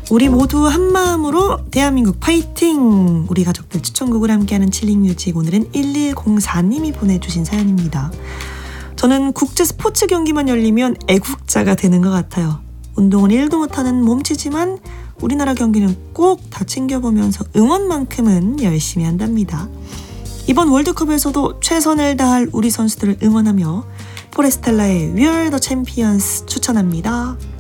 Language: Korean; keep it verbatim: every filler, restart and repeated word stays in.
우리 모두 한마음으로 대한민국 파이팅! 우리 가족들 추천곡을 함께하는 칠링뮤직, 오늘은 일일공사님이 보내주신 사연입니다. 저는 국제 스포츠 경기만 열리면 애국자가 되는 것 같아요. 운동은 일도 못하는 몸치지만 우리나라 경기는 꼭 다 챙겨보면서 응원만큼은 열심히 한답니다. 이번 월드컵에서도 최선을 다할 우리 선수들을 응원하며 포레스텔라의 We Are The Champions 추천합니다.